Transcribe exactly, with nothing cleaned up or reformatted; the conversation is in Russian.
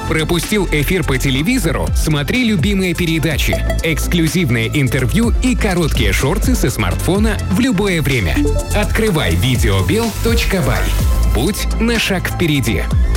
Пропустил эфир по телевизору? Смотри любимые передачи, эксклюзивные интервью и короткие шорты со смартфона в любое время. Открывай видеобел точка бай. Будь на шаг впереди.